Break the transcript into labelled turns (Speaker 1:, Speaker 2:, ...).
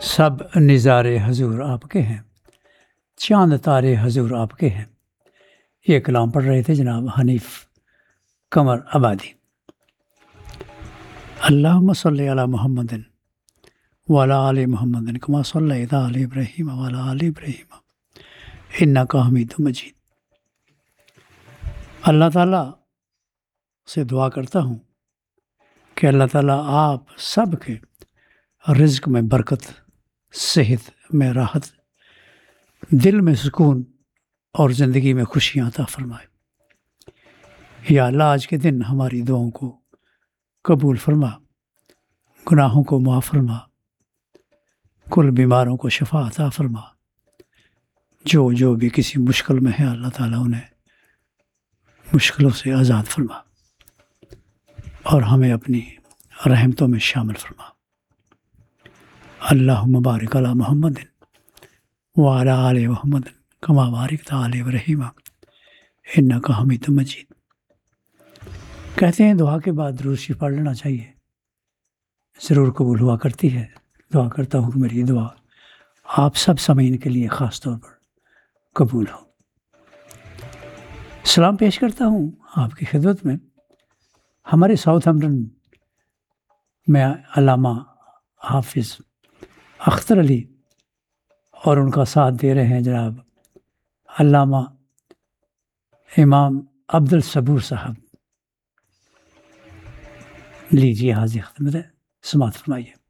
Speaker 1: سب نظارے حضور آپ کے ہیں، چاند تارے حضور آپ کے ہیں۔ یہ کلام پڑھ رہے تھے جناب حنیف قمر آبادی۔ اللہم صلی علی محمد وعلی آل محمد کما صلیت علی ابراہیم وعلی آل ابراہیم انک حمید مجید۔ اللہ تعالیٰ سے دعا کرتا ہوں کہ اللہ تعالیٰ آپ سب کے رزق میں برکت، صحت میں راحت، دل میں سکون اور زندگی میں خوشیاں عطا فرمائے۔ یا اللہ آج کے دن ہماری دعاؤں کو قبول فرما، گناہوں کو معاف فرما، کل بیماروں کو شفا عطا فرما، جو بھی کسی مشکل میں ہے اللہ تعالیٰ انہیں مشکلوں سے آزاد فرما اور ہمیں اپنی رحمتوں میں شامل فرما۔ اللہم بارک علی محمد وعلی آل محمد کما بارکت علی ابراہیم انک حمید مجید۔ کہتے ہیں دعا کے بعد درود شریف پڑھ لینا چاہیے، ضرور قبول ہوا کرتی ہے۔ دعا کرتا ہوں کہ میری دعا آپ سب سامعین کے لیے خاص طور پر قبول ہو۔ سلام پیش کرتا ہوں آپ کی خدمت میں۔ ہمارے ساؤتھ ہمپٹن میں علامہ حافظ اختر علی اور ان کا ساتھ دے رہے ہیں جناب علامہ امام عبد الصبور صاحب۔ لیجیے حاضر خدمت ہے، سماعت فرمائیے۔